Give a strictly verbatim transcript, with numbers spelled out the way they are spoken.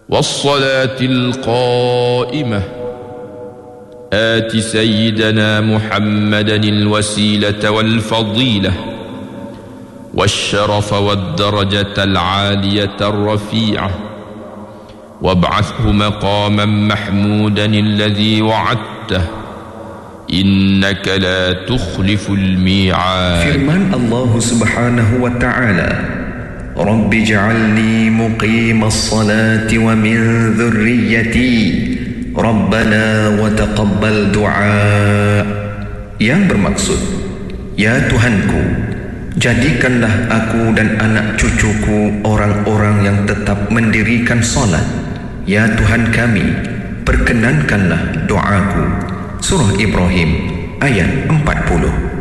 والصلاة القائمة آت سيدنا محمدا الوسيلة والفضيلة والشرف والدرجة العالية الرفيعة وابعثه مقاما محمودا الذي وعدته إنك لا تخلف الميعاد. Firman Allah Subhanahu wa Ta'ala, Rabbi ja'alni muqimas salati wa min dhurriyyati Rabbana wa taqabbal du'a. Yang bermaksud, ya Tuhanku, jadikanlah aku dan anak cucuku orang-orang yang tetap mendirikan salat. Ya Tuhan kami, perkenankanlah doaku. Surah Ibrahim ayat empat puluh.